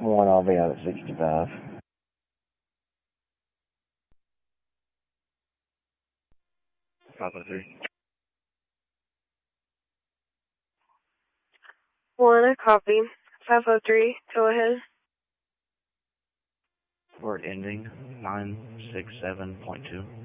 One, I'll be out at 65. Papa 3. 1, I copy. 503, go ahead. Word ending 967.2.